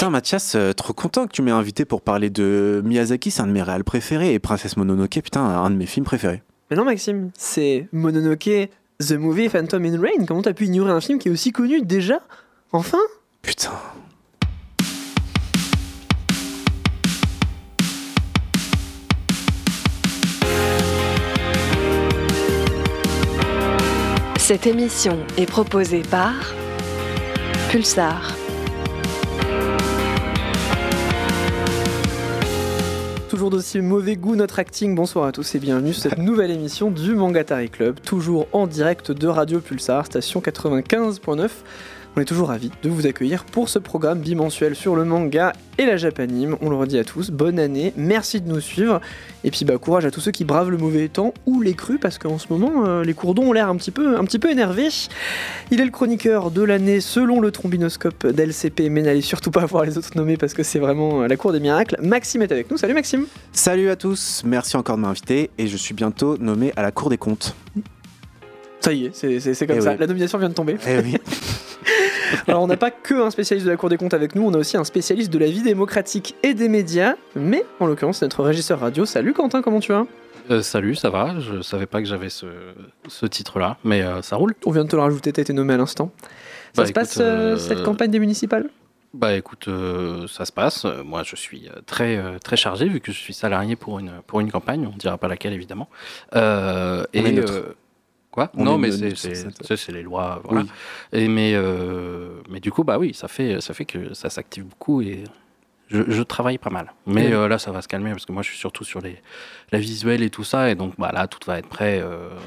Putain, Mathias, trop content que tu m'aies invité pour parler de Miyazaki, c'est un de mes réals préférés, et Princesse Mononoke, putain, un de mes films préférés. Mais non, Maxime, c'est Mononoke, The Movie, Phantom in Rain. Comment t'as pu ignorer un film qui est aussi connu déjà? Enfin? Putain. Cette émission est proposée par Pulsar. Toujours d'aussi mauvais goût notre acting. Bonsoir à tous et bienvenue sur cette nouvelle émission du Mangatari Club, toujours en direct de Radio Pulsar, station 95.9. On est toujours ravis de vous accueillir pour ce programme bimensuel sur le manga et la japanime. On le redit à tous, bonne année, merci de nous suivre. Et puis courage à tous ceux qui bravent le mauvais temps ou les crues, parce qu'en ce moment, les cours d'eau ont l'air un petit peu énervés. Il est le chroniqueur de l'année selon le trombinoscope d'LCP, mais n'allez surtout pas voir les autres nommés parce que c'est vraiment la cour des miracles. Maxime est avec nous, salut Maxime. Salut à tous, merci encore de m'inviter, et je suis bientôt nommé à la Cour des comptes. Ça y est, c'est comme ça, oui. La nomination vient de tomber. Oui. Alors on n'a pas que un spécialiste de la Cour des comptes avec nous, on a aussi un spécialiste de la vie démocratique et des médias, mais en l'occurrence c'est notre régisseur radio. Salut Quentin, comment tu vas ? Salut, ça va, je savais pas que j'avais ce titre-là, mais ça roule. On vient de te le rajouter, t'as été nommé à l'instant. Ça se passe cette campagne des municipales ? Bah écoute, ça se passe. Moi je suis très chargé vu que je suis salarié pour une campagne, on dira pas laquelle évidemment. Quoi ? Non, mais c'est les lois, voilà. Oui. Et mais du coup, bah oui, ça fait que ça s'active beaucoup et je travaille pas mal. Mais là, ça va se calmer parce que moi, je suis surtout sur la visuelle et tout ça, et donc bah là, tout va être prêt.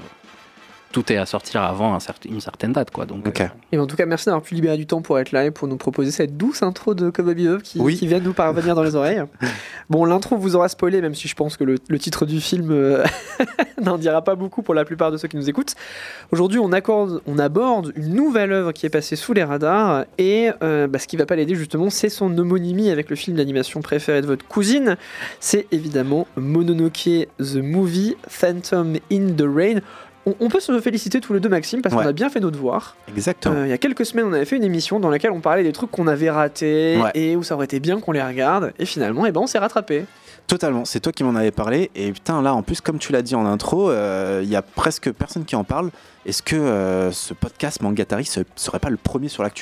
Tout est à sortir avant une certaine date, quoi. Donc, okay. Et en tout cas, merci d'avoir pu libérer du temps pour être là et pour nous proposer cette douce intro de Cowboy Bebop qui vient de nous parvenir dans les oreilles. Bon, l'intro vous aura spoilé, même si je pense que le titre du film n'en dira pas beaucoup pour la plupart de ceux qui nous écoutent. Aujourd'hui, on aborde une nouvelle œuvre qui est passée sous les radars et ce qui va pas l'aider justement, c'est son homonymie avec le film d'animation préféré de votre cousine. C'est évidemment Mononoke The Movie, Phantom in the Rain. On peut se féliciter tous les deux, Maxime, parce qu'on a bien fait nos devoirs. Exactement. Il y a quelques semaines, on avait fait une émission dans laquelle on parlait des trucs qu'on avait ratés et où ça aurait été bien qu'on les regarde. Et finalement, on s'est rattrapé. Totalement, c'est toi qui m'en avais parlé. Et putain, là, en plus, comme tu l'as dit en intro, il y a presque personne qui en parle. Est-ce que ce podcast Mangatari serait pas le premier sur l'actu ?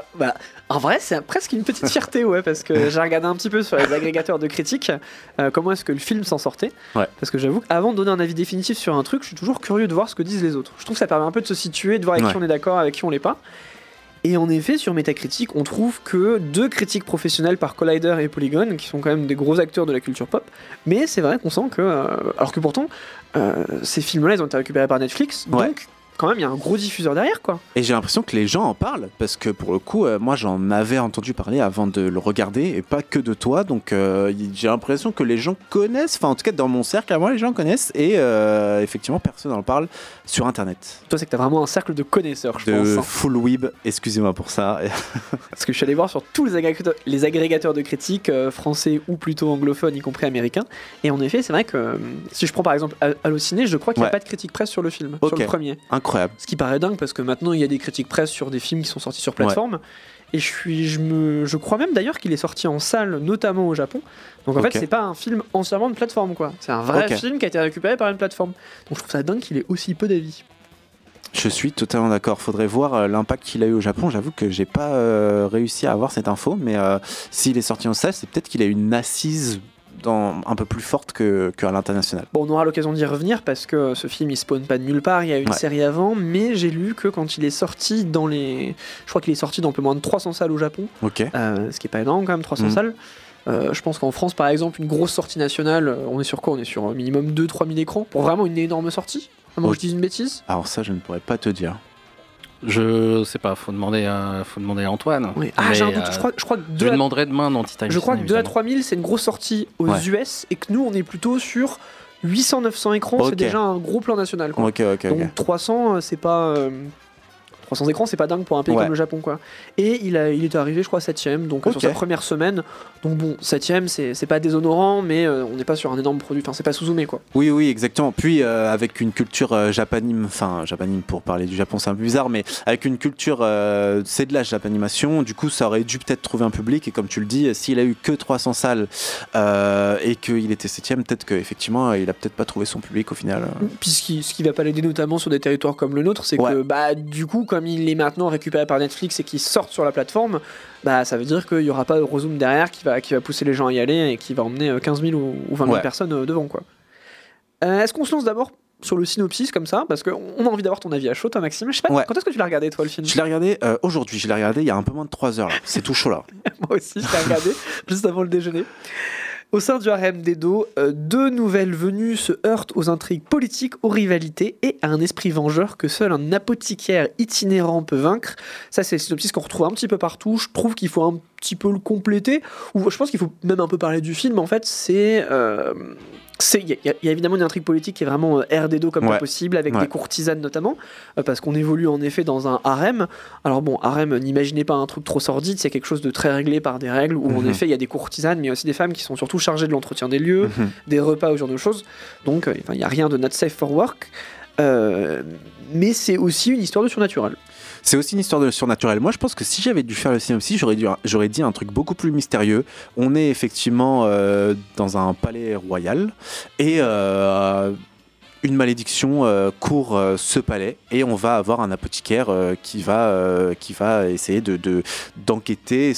En vrai, c'est presque une petite fierté, parce que j'ai regardé un petit peu sur les agrégateurs de critiques comment est-ce que le film s'en sortait. Parce que j'avoue qu'avant de donner un avis définitif sur un truc, je suis toujours curieux de voir ce que disent les autres. Je trouve que ça permet un peu de se situer, de voir avec qui on est d'accord, avec qui on l'est pas. Et en effet, sur Metacritic, on trouve que 2 critiques professionnelles par Collider et Polygon, qui sont quand même des gros acteurs de la culture pop, mais c'est vrai qu'on sent que, alors que pourtant, ces films-là, ils ont été récupérés par Netflix, donc quand même il y a un gros diffuseur derrière, quoi. Et j'ai l'impression que les gens en parlent parce que pour le coup moi j'en avais entendu parler avant de le regarder et pas que de toi, donc j'ai l'impression que les gens connaissent, enfin en tout cas dans mon cercle à moi les gens connaissent et effectivement personne n'en parle sur internet. Toi c'est que t'as vraiment un cercle de connaisseurs, je pense. De full weeb, excusez-moi pour ça. Parce que je suis allé voir sur tous les agrégateurs de critiques français ou plutôt anglophones, y compris américains, et en effet c'est vrai que si je prends par exemple Allociné, je crois qu'il n'y a pas de critique presse sur le film, sur le premier. Incroyable. Ce qui paraît dingue parce que maintenant il y a des critiques presse sur des films qui sont sortis sur plateforme. Et je crois même d'ailleurs qu'il est sorti en salle, notamment au Japon. Donc en fait c'est pas un film entièrement de plateforme, quoi. C'est un vrai film qui a été récupéré par une plateforme. Donc je trouve ça dingue qu'il ait aussi peu d'avis. Je suis totalement d'accord. Faudrait voir l'impact qu'il a eu au Japon. J'avoue que j'ai pas réussi à avoir cette info, mais s'il est sorti en salle, c'est peut-être qu'il a une assise un peu plus forte qu'à l'international. Bon, on aura l'occasion d'y revenir parce que ce film il spawn pas de nulle part, il y a une série avant, mais j'ai lu que quand il est sorti je crois qu'il est sorti dans un peu moins de 300 salles au Japon, ce qui est pas énorme quand même, 300 salles. Je pense qu'en France par exemple, une grosse sortie nationale, on est sur quoi ? On est sur minimum 2-3 000 écrans pour vraiment une énorme sortie. Moi je dis une bêtise ? Alors ça je ne pourrais pas te dire. Je sais pas, faut demander à Antoine. Oui. Ah, j'ai un doute, je crois que je lui demanderai demain dans Titan. Je crois que 2 à 3 000 c'est une grosse sortie aux US et que nous on est plutôt sur 800-900 écrans, c'est déjà un gros plan national, quoi. Donc 300 c'est pas 300 écrans, c'est pas dingue pour un pays comme le Japon, quoi. Et il est arrivé, je crois, 7ème, donc sur sa première semaine. Donc bon, 7ème, c'est pas déshonorant, mais on n'est pas sur un énorme produit, enfin, c'est pas sous-zoomé, quoi. Oui, exactement. Puis avec une culture japanime, pour parler du Japon, c'est un peu bizarre, mais avec une culture, c'est de la japanimation, du coup, ça aurait dû peut-être trouver un public, et comme tu le dis, s'il a eu que 300 salles et qu'il était 7ème, peut-être qu'effectivement, il a peut-être pas trouvé son public au final. Puis ce qui va pas l'aider, notamment sur des territoires comme le nôtre, c'est que du coup, comme il est maintenant récupéré par Netflix et qu'il sort sur la plateforme, ça veut dire qu'il y aura pas Eurozoom derrière qui va pousser les gens à y aller et qui va emmener 15 000 ou 20 000 personnes devant, quoi. Est-ce qu'on se lance d'abord sur le synopsis comme ça, parce qu'on a envie d'avoir ton avis à chaud, toi, Maxime. Je sais pas, quand est-ce que tu l'as regardé, toi, le film? Je l'ai regardé aujourd'hui, il y a un peu moins de 3 heures là. C'est tout chaud là. Moi aussi, je l'ai regardé juste avant le déjeuner. Au sein du harem d'Edo, 2 nouvelles venues se heurtent aux intrigues politiques, aux rivalités et à un esprit vengeur que seul un apothicaire itinérant peut vaincre. Ça, c'est le synopsis qu'on retrouve un petit peu partout. Je trouve qu'il faut un petit peu le compléter, ou je pense qu'il faut même un peu parler du film. En fait, il y a évidemment une intrigue politique qui est vraiment air d'Edo comme pas possible, avec des courtisanes notamment, parce qu'on évolue en effet dans un harem. Alors bon, harem, n'imaginez pas un truc trop sordide, c'est quelque chose de très réglé par des règles, où en effet il y a des courtisanes, mais aussi des femmes qui sont surtout chargées de l'entretien des lieux, des repas, ou ce genre de choses. Donc il n'y a rien de not safe for work, mais c'est aussi une histoire de surnaturel. C'est aussi une histoire de surnaturel. Moi, je pense que si j'avais dû faire le synopsis, j'aurais dit un truc beaucoup plus mystérieux. On est effectivement dans un palais royal et une malédiction court ce palais et on va avoir un apothicaire qui va essayer d'enquêter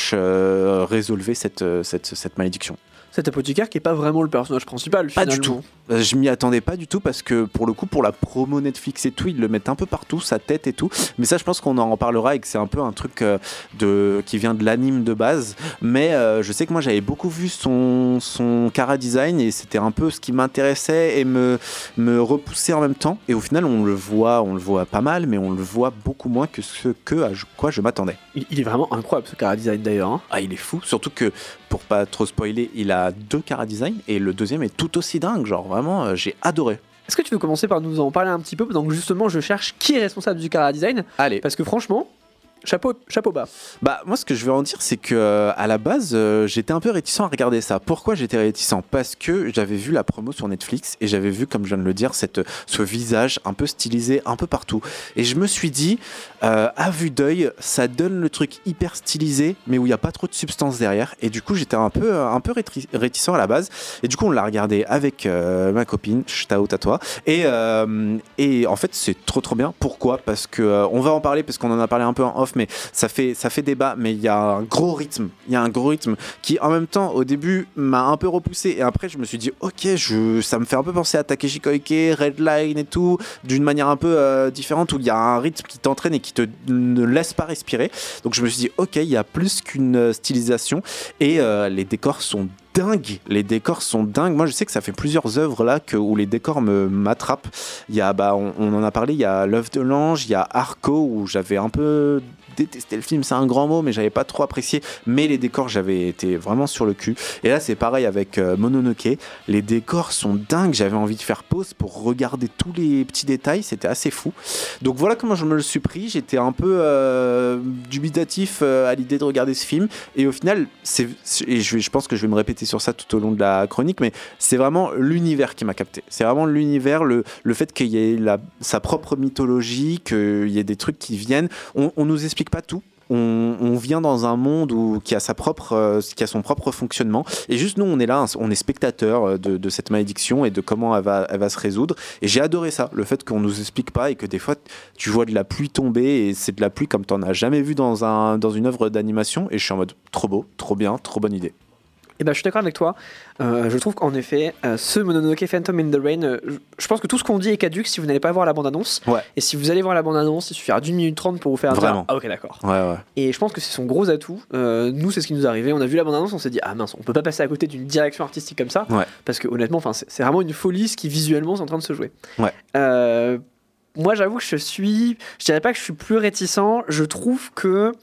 / résolver cette malédiction. Cet apothicaire qui est pas vraiment le personnage principal, finalement. Pas du tout. Je m'y attendais pas du tout parce que pour le coup, pour la promo Netflix et tout, ils le mettent un peu partout, sa tête et tout. Mais ça, je pense qu'on en reparlera et que c'est un peu un truc qui vient de l'anime de base. Mais je sais que moi, j'avais beaucoup vu son chara design et c'était un peu ce qui m'intéressait et me repoussait en même temps. Et au final, on le voit pas mal, mais on le voit beaucoup moins que à quoi je m'attendais. Il est vraiment incroyable ce chara design d'ailleurs. Hein. Ah, il est fou. Surtout que, pour pas trop spoiler, il a 2 chara design et le deuxième est tout aussi dingue. Genre vraiment, j'ai adoré. Est-ce que tu veux commencer par nous en parler un petit peu pendant que justement je cherche qui est responsable du chara design? Allez. Parce que franchement, chapeau bas. Moi, ce que je veux en dire, c'est que à la base, j'étais un peu réticent à regarder ça. Pourquoi j'étais réticent? Parce que j'avais vu la promo sur Netflix et j'avais vu, comme je viens de le dire, ce visage un peu stylisé un peu partout. Et je me suis dit, à vue d'œil, ça donne le truc hyper stylisé, mais où il n'y a pas trop de substance derrière. Et du coup, j'étais un peu réticent à la base. Et du coup, on l'a regardé avec ma copine, shout-out à toi. Et en fait, c'est trop bien. Pourquoi? Parce que on va en parler, parce qu'on en a parlé un peu en off, mais ça fait débat, mais il y a un gros rythme qui en même temps au début m'a un peu repoussé et après je me suis dit ok, ça me fait un peu penser à Takeshi Koike, Redline et tout, d'une manière un peu différente, où il y a un rythme qui t'entraîne et qui ne laisse pas respirer. Donc je me suis dit ok, il y a plus qu'une stylisation et les décors sont dingues. Moi, je sais que ça fait plusieurs œuvres là où les décors m'attrapent. Il y a, on en a parlé, il y a L'œuvre de l'ange, il y a Arco où j'avais un peu détesté le film, c'est un grand mot, mais j'avais pas trop apprécié. Mais les décors, j'avais été vraiment sur le cul. Et là, c'est pareil avec Mononoke. Les décors sont dingues. J'avais envie de faire pause pour regarder tous les petits détails. C'était assez fou. Donc voilà comment je me le suis pris. J'étais un peu dubitatif à l'idée de regarder ce film. Et au final, je pense que je vais me répéter sur ça tout au long de la chronique, mais c'est vraiment l'univers qui m'a capté. C'est vraiment l'univers, le fait qu'il y ait sa propre mythologie, qu'il y ait des trucs qui viennent. On nous explique pas tout. On vient dans un monde qui a son propre fonctionnement et juste nous on est là, on est spectateur de cette malédiction et de comment elle va se résoudre. Et j'ai adoré ça, le fait qu'on nous explique pas et que des fois tu vois de la pluie tomber et c'est de la pluie comme t'en as jamais vu dans une œuvre d'animation. Et je suis en mode trop beau, trop bien, trop bonne idée. Et je suis d'accord avec toi. Je trouve qu'en effet, ce Mononoke Phantom in the Rain, je pense que tout ce qu'on dit est caduque si vous n'allez pas voir la bande-annonce. Ouais. Et si vous allez voir la bande-annonce, il suffira d'1 minute 30 pour vous faire vraiment. Ah ok, d'accord. Ouais. Et je pense que c'est son gros atout. Nous, c'est ce qui nous est arrivé. On a vu la bande-annonce, on s'est dit ah mince, on peut pas passer à côté d'une direction artistique comme ça. Ouais. Parce que honnêtement, c'est vraiment une folie ce qui visuellement est en train de se jouer. Ouais. Moi, j'avoue que je dirais pas que je suis plus réticent. Je trouve que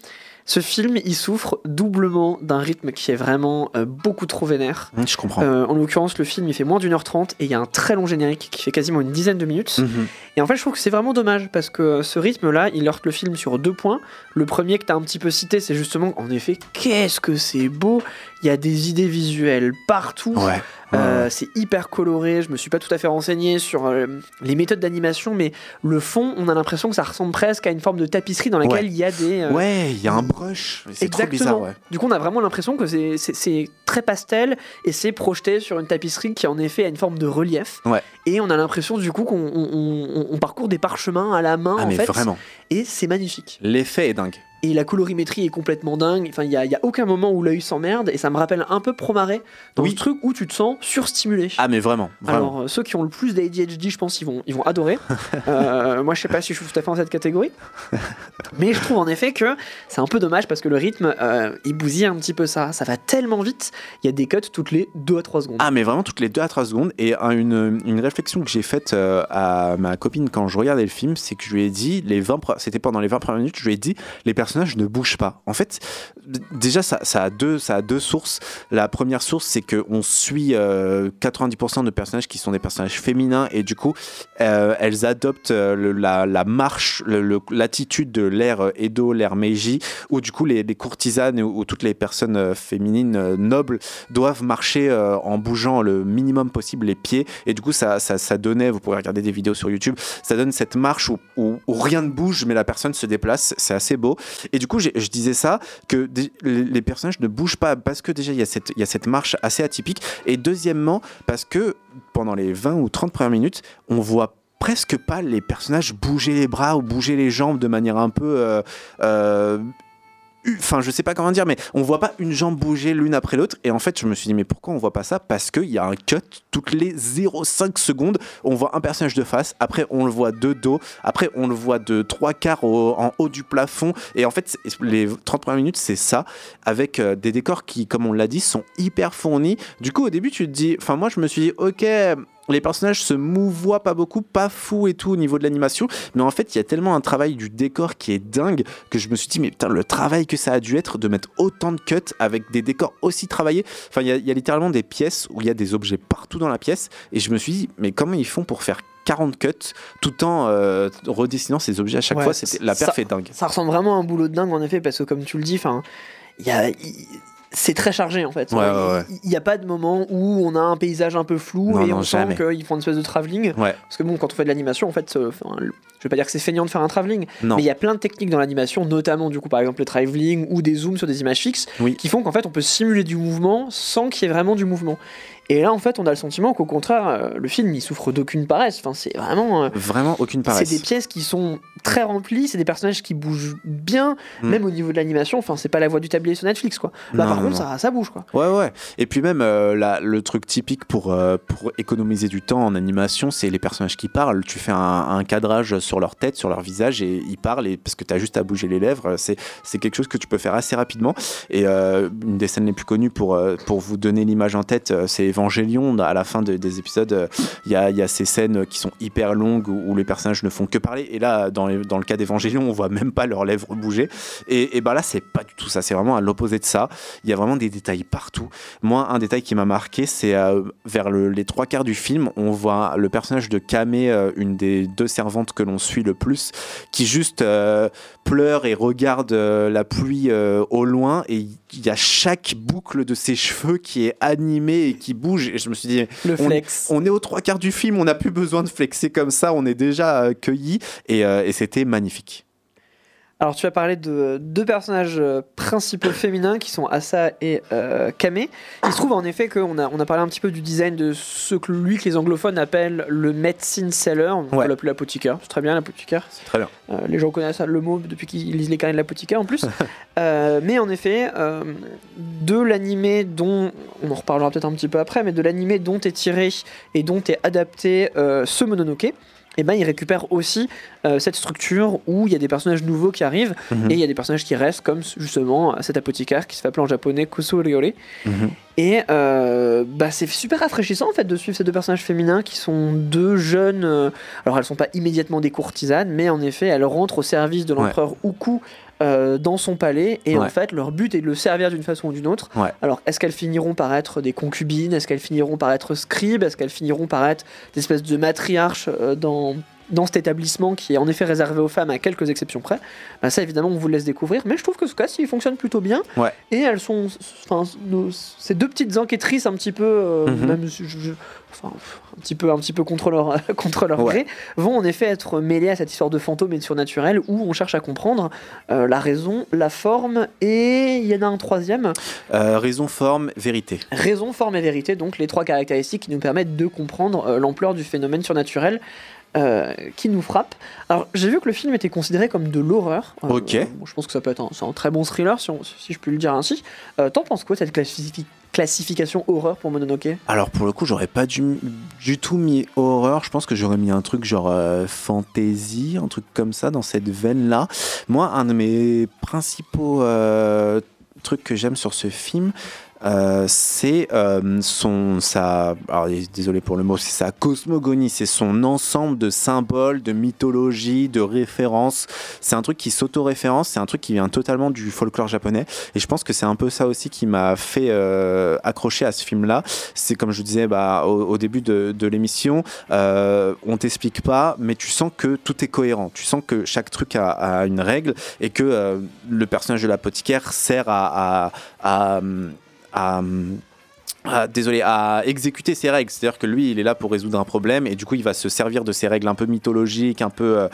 Ce film, il souffre doublement d'un rythme qui est vraiment beaucoup trop vénère. Je comprends. En l'occurrence, le film, il fait moins d'1h30 et il y a un très long générique qui fait quasiment une dizaine de minutes. Et en fait, je trouve que c'est vraiment dommage parce que ce rythme-là, il heurte le film sur 2 points. Le premier que tu as un petit peu cité, c'est justement, en effet, qu'est-ce que c'est beau. Il y a des idées visuelles partout. C'est hyper coloré. Je me suis pas tout à fait renseigné sur les méthodes d'animation, mais le fond, on a l'impression que ça ressemble presque à une forme de tapisserie dans laquelle il y a des... il y a un brush. C'est exactement. Trop bizarre, ouais. Du coup, on a vraiment l'impression que c'est très pastel et c'est projeté sur une tapisserie qui, en effet, a une forme de relief. Et on a l'impression, du coup, qu'on parcourt des parchemins à la main, en fait. Vraiment. Et c'est magnifique. L'effet est dingue. Et la colorimétrie est complètement dingue. Enfin, il y a aucun moment où l'œil s'emmerde. Et ça me rappelle un peu Promaré, dans ce truc où tu te sens surstimulé. Ah, mais vraiment. Alors, ceux qui ont le plus d'ADHD, je pense, ils vont adorer. Moi, je sais pas si je suis tout à fait dans cette catégorie. Mais je trouve en effet que c'est un peu dommage parce que le rythme, il bousille un petit peu ça. Ça va tellement vite. Il y a des cuts toutes les 2 à 3 secondes. Ah, mais vraiment toutes les 2 à 3 secondes. Et une réflexion que j'ai faite à ma copine quand je regardais le film, c'est que je lui ai dit, c'était pendant les 20 premières minutes, je lui ai dit, les personnages ne bougent pas. En fait, déjà, ça a deux sources. La première source, c'est qu'on suit 90% de personnages qui sont des personnages féminins et du coup, elles adoptent la marche, l'attitude de l'ère Edo, l'ère Meiji, où du coup, les courtisanes ou toutes les personnes féminines nobles doivent marcher en bougeant le minimum possible les pieds. Et du coup, ça donnait, vous pourrez regarder des vidéos sur YouTube, ça donne cette marche où rien ne bouge, mais la personne se déplace. C'est assez beau. Et du coup, je disais ça, que les personnages ne bougent pas parce que déjà, il y a cette marche assez atypique. Et deuxièmement, parce que pendant les 20 ou 30 premières minutes, on voit presque pas les personnages bouger les bras ou bouger les jambes de manière un peu... Enfin, je sais pas comment dire, mais on voit pas une jambe bouger l'une après l'autre. Et en fait, je me suis dit, mais pourquoi on voit pas ça ? Parce qu'il y a un cut toutes les 0,5 secondes. On voit un personnage de face, après on le voit de dos, après on le voit de 3/4 en haut du plafond. Et en fait, les 30 premières minutes, c'est ça, avec des décors qui, comme on l'a dit, sont hyper fournis. Du coup, au début, tu te dis, enfin, moi, je me suis dit, ok. Les personnages se mouvoient pas beaucoup, pas fou et tout au niveau de l'animation, mais en fait il y a tellement un travail du décor qui est dingue que je me suis dit mais putain le travail que ça a dû être de mettre autant de cuts avec des décors aussi travaillés. Enfin il y a littéralement des pièces où il y a des objets partout dans la pièce et je me suis dit mais comment ils font pour faire 40 cuts tout en redessinant ces objets à chaque fois. La perf est dingue. Ça ressemble vraiment à un boulot de dingue en effet parce que comme tu le dis, c'est très chargé en fait. Il n'y a pas de moment où on a un paysage un peu flou on sent qu'ils font une espèce de travelling. Parce que bon, quand on fait de l'animation, en fait, je vais pas dire que c'est feignant de faire un travelling, mais il y a plein de techniques dans l'animation, notamment du coup par exemple le travelling ou des zooms sur des images fixes, qui font qu'en fait on peut simuler du mouvement sans qu'il y ait vraiment du mouvement. Et là, en fait, on a le sentiment qu'au contraire, le film, il souffre d'aucune paresse. Enfin, c'est vraiment... vraiment aucune paresse. C'est des pièces qui sont très remplies, c'est des personnages qui bougent bien, même au niveau de l'animation. Enfin, c'est pas la voix du tablier sur Netflix, quoi. Là, par contre, ça bouge, quoi. Ouais. Et puis même, le truc typique pour économiser du temps en animation, c'est les personnages qui parlent. Tu fais un cadrage sur leur tête, sur leur visage, et ils parlent, parce que t'as juste à bouger les lèvres. C'est quelque chose que tu peux faire assez rapidement. Et une des scènes les plus connues pour vous donner l'image en tête, c'est Evangelion. À la fin des épisodes, il y a ces scènes qui sont hyper longues où les personnages ne font que parler. Et là, dans le cas d'Evangelion, on voit même pas leurs lèvres bouger. Et bah là, c'est pas du tout ça. C'est vraiment à l'opposé de ça. Il y a vraiment des détails partout. Moi, un détail qui m'a marqué, c'est vers les 3/4 du film, on voit le personnage de Kamé, une des 2 servantes que l'on suit le plus, qui juste pleure et regarde la pluie au loin. Et il y a chaque boucle de ses cheveux qui est animée et qui bouge. Et je me suis dit, le flex. On est aux 3/4 du film, on n'a plus besoin de flexer comme ça, on est déjà cueillis. Et c'était magnifique. Alors tu as parlé de 2 personnages principaux féminins qui sont Asa et Kamé. Il se trouve en effet qu'on a parlé un petit peu du design de ce que les anglophones appellent le medicine seller. On peut l'appeler l'apothicaire. C'est très bien l'apothicaire. C'est très bien. Les gens connaissent le mot depuis qu'ils lisent les carnets de l'apothicaire en plus. Mais en effet, de l'animé dont, on en reparlera peut-être un petit peu après, mais de l'animé dont est tiré et dont est adapté ce Mononoke, et ben il récupère aussi cette structure où il y a des personnages nouveaux qui arrivent et il y a des personnages qui restent, comme justement cet apothicaire qui se fait appeler en japonais Kusuryore. Et c'est super rafraîchissant en fait de suivre ces 2 personnages féminins qui sont 2 jeunes. Alors elles sont pas immédiatement des courtisanes, mais en effet elles rentrent au service de l'empereur Uku dans son palais, et en fait leur but est de le servir d'une façon ou d'une autre. Alors est-ce qu'elles finiront par être des concubines, est-ce qu'elles finiront par être scribes, est-ce qu'elles finiront par être des espèces de matriarches dans cet établissement qui est en effet réservé aux femmes à quelques exceptions près, ça évidemment on vous le laisse découvrir, mais je trouve que ce cas il fonctionne plutôt bien, et elles sont, ces deux petites enquêtrices un petit peu même un petit peu contre leur gré, vont en effet être mêlées à cette histoire de fantômes et de surnaturel où on cherche à comprendre la raison, la forme, et il y en a un troisième, raison, forme, vérité. Raison, forme et vérité, donc les trois caractéristiques qui nous permettent de comprendre l'ampleur du phénomène surnaturel qui nous frappe. Alors j'ai vu que le film était considéré comme de l'horreur. Je pense que ça peut être un très bon thriller si je puis le dire ainsi. T'en penses quoi cette classification horreur pour Mononoke? Alors pour le coup j'aurais pas du tout mis horreur, je pense que j'aurais mis un truc genre fantasy, un truc comme ça dans cette veine là. Moi un de mes principaux trucs que j'aime sur ce film, c'est désolé pour le mot, c'est sa cosmogonie, c'est son ensemble de symboles, de mythologie, de références. C'est un truc qui s'auto-référence, c'est un truc qui vient totalement du folklore japonais, et je pense que c'est un peu ça aussi qui m'a fait accrocher à ce film-là. C'est comme je disais au début de l'émission, on t'explique pas, mais tu sens que tout est cohérent, tu sens que chaque truc a une règle, et que le personnage de l'apothicaire sert à exécuter ses règles, c'est-à-dire que lui il est là pour résoudre un problème, et du coup il va se servir de ces règles un peu mythologiques, un peu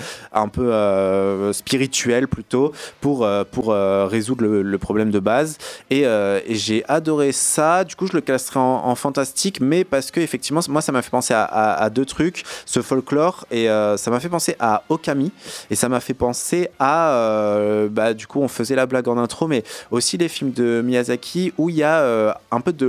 spirituelles plutôt, pour résoudre le problème de base, et j'ai adoré ça. Du coup je le classerai en fantastique, mais parce que effectivement moi ça m'a fait penser à deux trucs, ce folklore, et ça m'a fait penser à Okami, et ça m'a fait penser à du coup on faisait la blague en intro, mais aussi les films de Miyazaki où il y a un peu de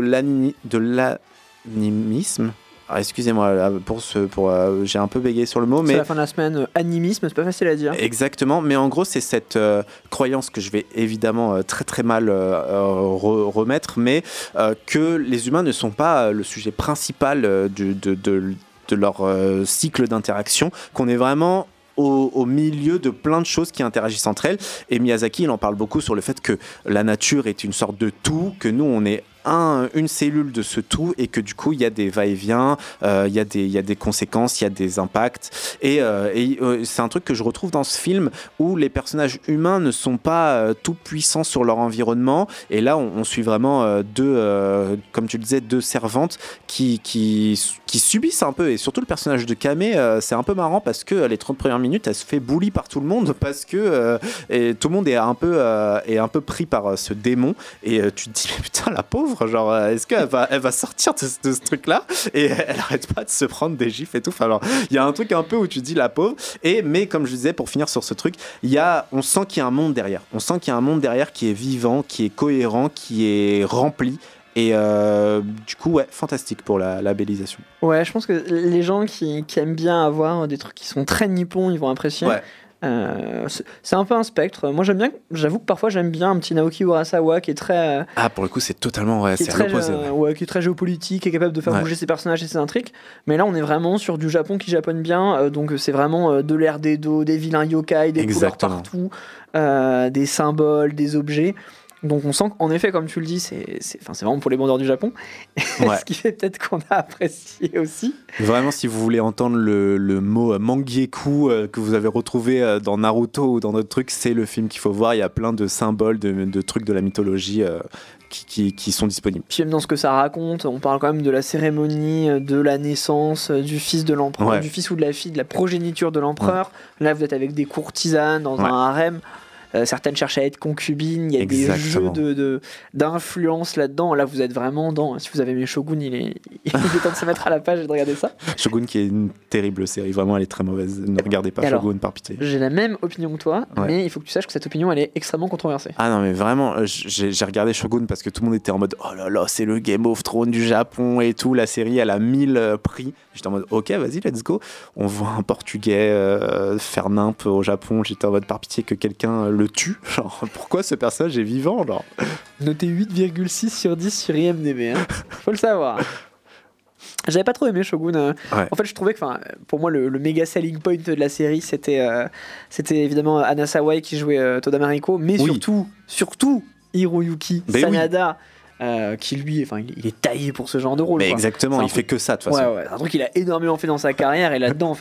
l'animisme. Alors, excusez-moi j'ai un peu bégayé sur le mot, mais c'est la fin de la semaine. Animisme, c'est pas facile à dire. Exactement, mais en gros c'est cette croyance que je vais évidemment très très mal remettre, mais que les humains ne sont pas le sujet principal de leur cycle d'interaction, qu'on est vraiment au milieu de plein de choses qui interagissent entre elles. Et Miyazaki il en parle beaucoup sur le fait que la nature est une sorte de tout, que nous on est une cellule de ce tout, et que du coup il y a des va-et-vient, il y a des conséquences, il y a des impacts, et c'est un truc que je retrouve dans ce film où les personnages humains ne sont pas tout puissants sur leur environnement, et là on suit vraiment comme tu le disais, deux servantes qui subissent un peu, et surtout le personnage de Kame, c'est un peu marrant parce que les 30 premières minutes elle se fait bully par tout le monde parce que et tout le monde est un peu pris par ce démon, et tu te dis mais putain la pauvre, genre est-ce qu'elle va sortir de ce truc là, et elle arrête pas de se prendre des gifs et tout. Enfin, alors il y a un truc un peu où tu te dis la pauvre, mais comme je disais, pour finir sur ce truc, on sent qu'il y a un monde derrière, qui est vivant, qui est cohérent, qui est rempli. Et du coup, fantastique pour la labellisation. Ouais, je pense que les gens qui aiment bien avoir des trucs qui sont très nippons, ils vont apprécier. Ouais. C'est un peu un spectre. Moi j'avoue que parfois j'aime bien un petit Naoki Urasawa qui est très pour le coup c'est totalement c'est à l'opposé, qui est très géopolitique, qui est capable de faire bouger ses personnages et ses intrigues, mais là on est vraiment sur du Japon qui japonne bien, donc c'est vraiment de l'ère d'Edo, des vilains yokai, des couleurs partout, des symboles, des objets. Donc on sent qu'en effet, comme tu le dis, c'est vraiment pour les bandeurs du Japon. Ce qui fait peut-être qu'on a apprécié aussi. Vraiment, si vous voulez entendre le mot Mangieku que vous avez retrouvé dans Naruto ou dans d'autres trucs, c'est le film qu'il faut voir. Il y a plein de symboles, de trucs de la mythologie qui sont disponibles. Puis même dans ce que ça raconte, on parle quand même de la cérémonie de la naissance du fils de l'empereur, du fils ou de la fille, de la progéniture de l'empereur. Là, vous êtes avec des courtisanes dans un harem. Certaines cherchent à être concubines, il y a des jeux d'influence là-dedans. Là, vous êtes vraiment dans. Si vous avez aimé Shogun, il est temps de se mettre à la page et de regarder ça. Shogun, qui est une terrible série, vraiment, elle est très mauvaise. Ne regardez pas Shogun par pitié. J'ai la même opinion que toi, mais il faut que tu saches que cette opinion, elle est extrêmement controversée. Ah non, mais vraiment, j'ai regardé Shogun parce que tout le monde était en mode oh là là, c'est le Game of Thrones du Japon et tout. La série, elle a 1000 prix. J'étais en mode ok, vas-y, let's go. On voit un Portugais faire nimp au Japon. J'étais en mode par pitié que quelqu'un le tue. Genre, pourquoi ce personnage est vivant, genre. Noté 8,6 sur 10 sur IMDb, hein. Faut le savoir. J'avais pas trop aimé Shogun. En fait, je trouvais que, pour moi, le méga selling point de la série, c'était évidemment Anna Sawai qui jouait Toda Mariko, mais surtout Hiroyuki Sanada. Qui lui, il est taillé pour ce genre de rôle. Mais exactement, il fait que ça de toute façon. C'est un truc qu'il a énormément fait dans sa carrière et là-dedans,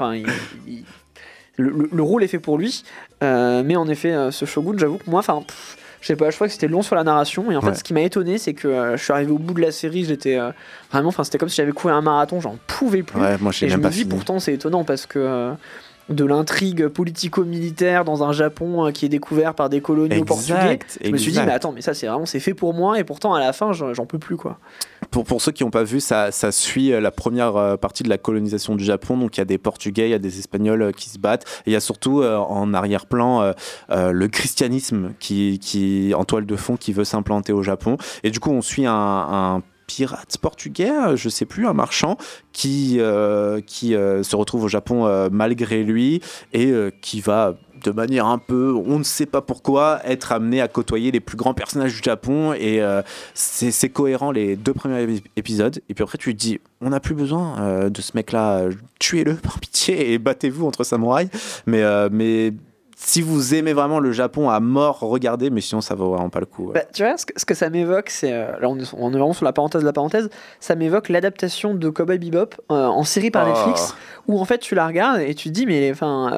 le rôle est fait pour lui. Mais en effet, ce Shogun, j'avoue que moi, je sais pas, je crois que c'était long sur la narration et en fait, ce qui m'a étonné, c'est que je suis arrivé au bout de la série, j'étais vraiment, c'était comme si j'avais couru un marathon, j'en pouvais plus. Ouais, moi, et je me dis, pourtant, c'est étonnant parce que. De l'intrigue politico-militaire dans un Japon qui est découvert par des coloniaux portugais. Je me suis dit, mais attends, mais ça c'est fait pour moi, et pourtant à la fin j'en peux plus quoi. Pour ceux qui n'ont pas vu, ça suit la première partie de la colonisation du Japon. Donc il y a des Portugais, il y a des Espagnols qui se battent, et il y a surtout en arrière-plan le christianisme qui en toile de fond qui veut s'implanter au Japon. Et du coup on suit un pirate portugais, je sais plus, un marchand qui se retrouve au Japon malgré lui et qui va de manière un peu, on ne sait pas pourquoi, être amené à côtoyer les plus grands personnages du Japon et c'est cohérent les 2 premiers épisodes et puis après tu te dis on n'a plus besoin de ce mec là, tuez-le par pitié et battez-vous entre samouraïs mais si vous aimez vraiment le Japon à mort, regardez, mais sinon ça vaut vraiment pas le coup. Tu vois, ce que ça m'évoque, c'est. Là, on est vraiment sur la parenthèse de la parenthèse. Ça m'évoque l'adaptation de Cowboy Bebop en série par Netflix, où en fait tu la regardes et tu te dis, mais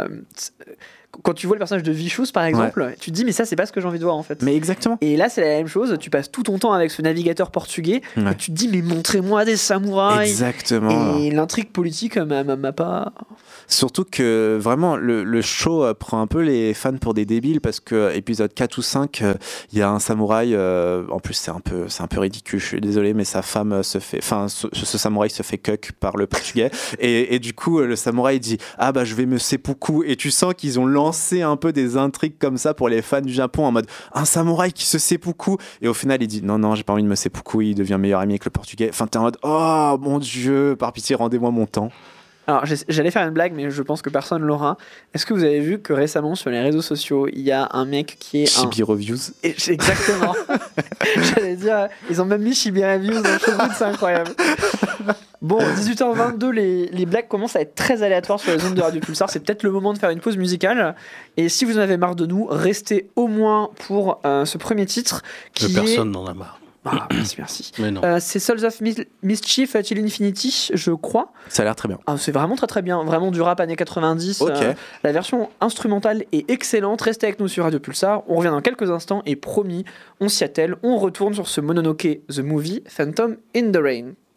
quand tu vois le personnage de Vicious par exemple, tu te dis, mais ça c'est pas ce que j'ai envie de voir en fait. Mais exactement. Et là c'est la même chose, tu passes tout ton temps avec ce navigateur portugais, et tu te dis, mais montrez-moi des samouraïs. Exactement. Et l'intrigue politique m'a pas. Surtout que vraiment le show prend un peu les fans pour des débiles parce que épisode 4 ou 5 il y a un samouraï en plus c'est un peu ridicule, je suis désolé, mais sa femme ce samouraï se fait cuck par le portugais et du coup le samouraï dit je vais me seppuku et tu sens qu'ils ont lancé un peu des intrigues comme ça pour les fans du Japon en mode un samouraï qui se seppuku et au final il dit non j'ai pas envie de me seppuku, il devient meilleur ami avec le portugais, t'es en mode oh mon dieu, par pitié rendez-moi mon temps. Alors, j'allais faire une blague, mais je pense que personne l'aura. Est-ce que vous avez vu que récemment, sur les réseaux sociaux, il y a un mec qui est Chibi Reviews. Exactement. J'allais dire, ils ont même mis Chibi Reviews dans le Shogun, c'est incroyable. Bon, 18h22, les blagues commencent à être très aléatoires sur les ondes de Radio Pulsar. C'est peut-être le moment de faire une pause musicale. Et si vous en avez marre de nous, restez au moins pour ce premier titre. Personne n'en a marre. Merci. Mais non. C'est Souls of Mischief Till Infinity, je crois. Ça a l'air très bien. C'est vraiment très très bien, vraiment du rap années 90. Okay. La version instrumentale est excellente. Restez avec nous sur Radio Pulsar. On revient dans quelques instants et promis, on s'y attelle. On retourne sur ce Mononoke The Movie, Phantom in the Rain.